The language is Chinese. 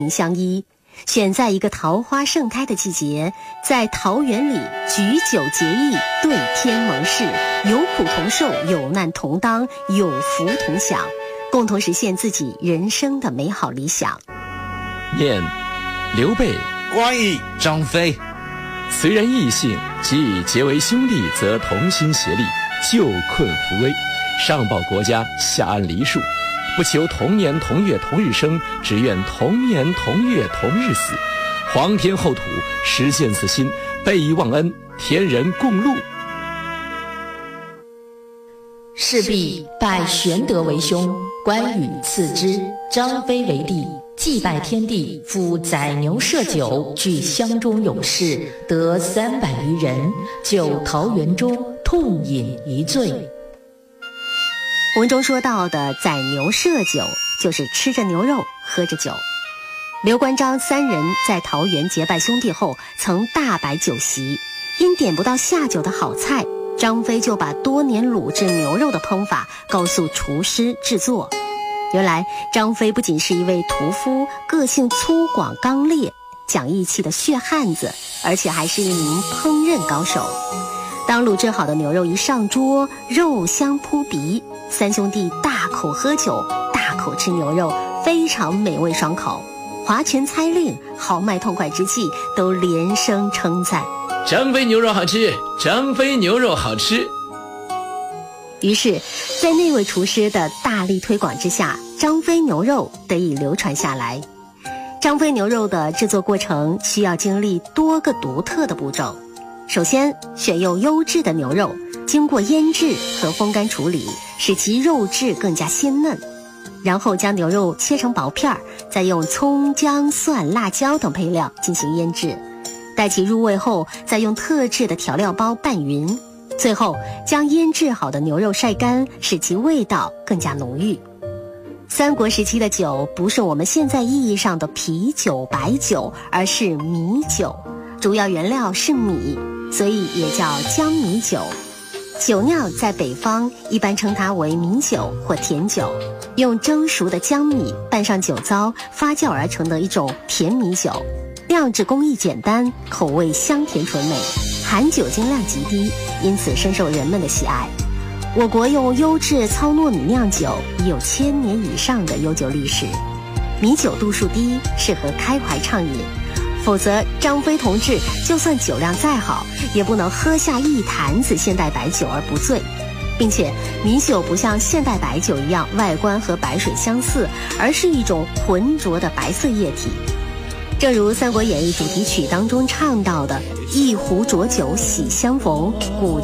相依，选在一个桃花盛开的季节，在桃园里举酒结义，对天盟誓，有苦同受，有难同当，有福同享，共同实现自己人生的美好理想。 念刘备、 关羽、 张飞，虽然异姓，既结为兄弟，则同心协力，救困扶危，上报国家，下安黎庶，不求同年同月同日生，只愿同年同月同日死。皇天厚土，实现此心，备以忘恩，天人共戮。 是必拜玄德为兄，关羽次之，张飞为弟，祭拜天地，夫宰牛设酒，聚乡中勇士，得300余人，就桃园中痛饮一醉。 文中说到的宰牛设酒，就是吃着牛肉喝着酒。刘关张3人在桃园结拜兄弟后，曾大摆酒席，因点不到下酒的好菜，张飞就把多年卤制牛肉的烹法告诉厨师制作。原来张飞不仅是一位屠夫，个性粗犷刚烈，讲义气的血汉子，而且还是一名烹饪高手。当卤制好的牛肉一上桌，肉香扑鼻，3兄弟大口喝酒，大口吃牛肉，非常美味爽口。划拳猜令，豪迈痛快之际，都连声称赞： 张飞牛肉好吃，张飞牛肉好吃。 于是在那位厨师的大力推广之下，张飞牛肉得以流传下来。张飞牛肉的制作过程需要经历多个独特的步骤。首先，选用优质的牛肉，经过腌制和风干处理，使其肉质更加鲜嫩。然后将牛肉切成薄片，再用葱、姜、蒜、辣椒等配料进行腌制，待其入味后，再用特制的调料包拌匀。最后将腌制好的牛肉晒干，使其味道更加浓郁。三国时期的酒不是我们现在意义上的啤酒、白酒，而是米酒，主要原料是米，所以也叫江米酒。酒酿在北方一般称它为米酒或甜酒，用蒸熟的江米拌上酒糟发酵而成的一种甜米酒，酿制工艺简单，口味香甜纯美，含酒精量极低，因此深受人们的喜爱。我国用优质糙糯米酿酒已有1000年以上的悠久历史。米酒度数低，适合开怀畅饮，否则张飞同志就算酒量再好，也不能喝下一坛子现代白酒而不醉。并且米酒不像现代白酒一样外观和白水相似，而是一种浑浊的白色液体。正如《三国演义》主题曲当中唱到的：一壶浊酒喜相逢，古